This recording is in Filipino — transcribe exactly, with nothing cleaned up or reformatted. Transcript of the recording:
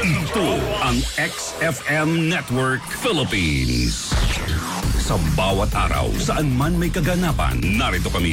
Ito ang X F M Network Philippines. Sa bawat araw, saan man may kaganapan, narito kami